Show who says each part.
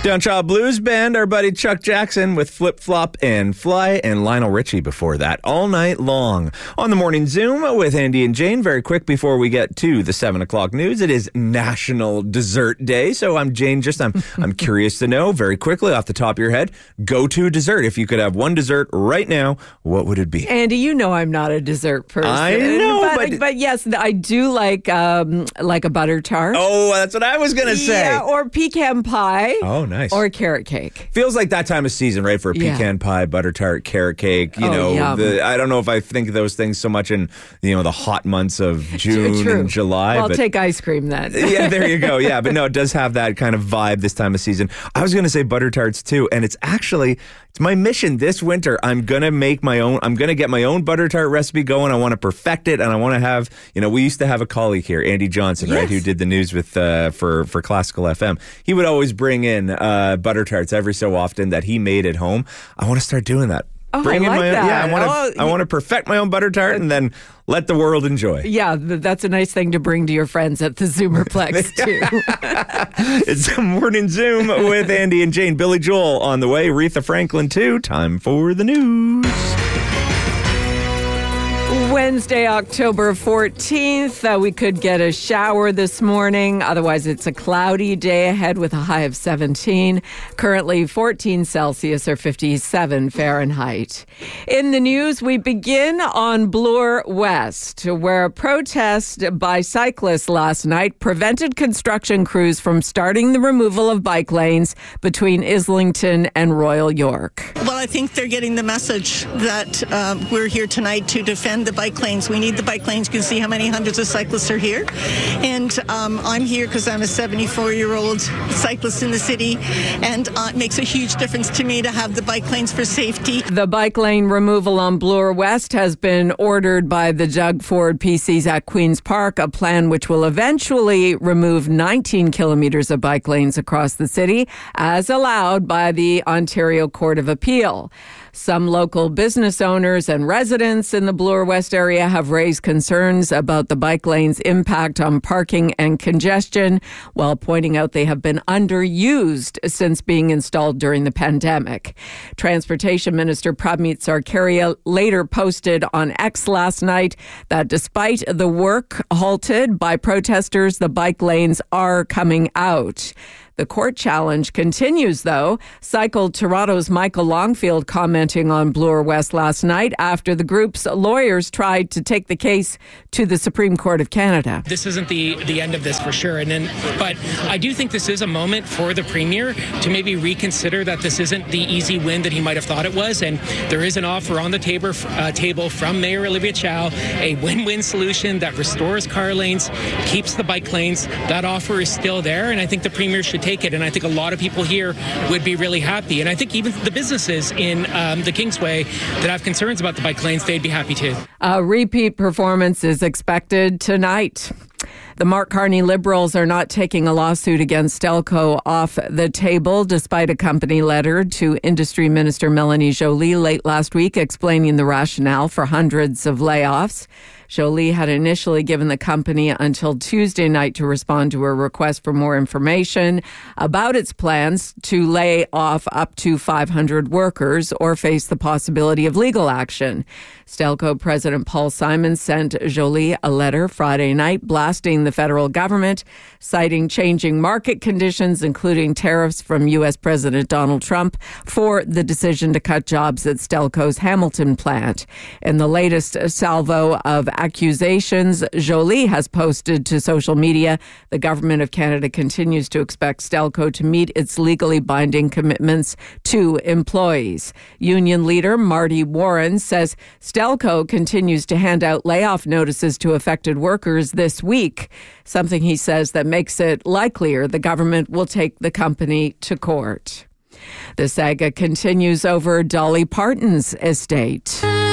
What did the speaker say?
Speaker 1: Downchild Blues Band, our buddy Chuck Jackson with Flip Flop and Fly, and Lionel Richie before that, All Night Long. On the Morning Zoom with Andy and Jane, very quick before we get to the 7 o'clock news, it is National Dessert Day. So I'm curious to know, very quickly off the top of your head, go-to dessert. If you could have one dessert right now, what would it be?
Speaker 2: Andy, you know I'm not a dessert person.
Speaker 1: I know,
Speaker 2: but yes, I do like a butter tart.
Speaker 1: Oh, that's what I was going to say.
Speaker 2: Yeah, or pecan pie.
Speaker 1: Oh, nice.
Speaker 2: Or carrot cake.
Speaker 1: Feels like that time of season, right? For a pecan pie, butter tart, carrot cake. I don't know if I think of those things so much in, the hot months of June and July.
Speaker 2: Well, I'll take ice cream then.
Speaker 1: Yeah, there you go. Yeah, but no, it does have that kind of vibe this time of season. I was going to say butter tarts too, and it's my mission this winter. I'm going to get my own butter tart recipe going. I want to perfect it, and I want to have, we used to have a colleague here, Andy Johnson, right, who did the news with for Classical FM. He would always bring in butter tarts every so often that he made at home. I want to start doing that.
Speaker 2: Oh, I like that.
Speaker 1: Yeah, I want to perfect my own butter tart and then let the world enjoy.
Speaker 2: Yeah, that's a nice thing to bring to your friends at the Zoomerplex, too.
Speaker 1: It's a Morning Zoom with Andy and Jane. Billy Joel on the way. Aretha Franklin, too. Time for the news.
Speaker 2: Wednesday, October 14th. We could get a shower this morning. Otherwise, it's a cloudy day ahead with a high of 17. Currently 14 Celsius or 57 Fahrenheit. In the news, we begin on Bloor West, where a protest by cyclists last night prevented construction crews from starting the removal of bike lanes between Islington and Royal York.
Speaker 3: Well, I think they're getting the message that we're here tonight to defend the bike lanes. We need the bike lanes. You can see how many hundreds of cyclists are here. And I'm here because I'm a 74-year-old cyclist in the city, and it makes a huge difference to me to have the bike lanes for safety.
Speaker 2: The bike lane removal on Bloor West has been ordered by the Doug Ford PCs at Queen's Park, a plan which will eventually remove 19 kilometers of bike lanes across the city, as allowed by the Ontario Court of Appeal. Some local business owners and residents in the Bloor West area have raised concerns about the bike lane's impact on parking and congestion, while pointing out they have been underused since being installed during the pandemic. Transportation Minister Prabmeet Sarkaria later posted on X last night that despite the work halted by protesters, the bike lanes are coming out. The court challenge continues, though. Cycle Toronto's Michael Longfield commenting on Bloor West last night after the group's lawyers tried to take the case to the Supreme Court of Canada.
Speaker 4: This isn't the end of this for sure. But I do think this is a moment for the Premier to maybe reconsider that this isn't the easy win that he might have thought it was. And there is an offer on the table from Mayor Olivia Chow, a win-win solution that restores car lanes, keeps the bike lanes. That offer is still there, and I think the Premier should take it, and I think a lot of people here would be really happy. And I think even the businesses in the Kingsway that have concerns about the bike lanes, they'd be happy too.
Speaker 2: A repeat performance is expected tonight. The Mark Carney Liberals are not taking a lawsuit against Stelco off the table, despite a company letter to Industry Minister Melanie Joly late last week explaining the rationale for hundreds of layoffs. Joly had initially given the company until Tuesday night to respond to a request for more information about its plans to lay off up to 500 workers or face the possibility of legal action. Stelco President Paul Simon sent Joly a letter Friday night blasting the federal government, citing changing market conditions, including tariffs from U.S. President Donald Trump, for the decision to cut jobs at Stelco's Hamilton plant. In the latest salvo of accusations Joly has posted to social media, the Government of Canada continues to expect Stelco to meet its legally binding commitments to employees. Union leader Marty Warren says Stelco continues to hand out layoff notices to affected workers this week, something he says that makes it likelier the government will take the company to court. The saga continues over Dolly Parton's estate.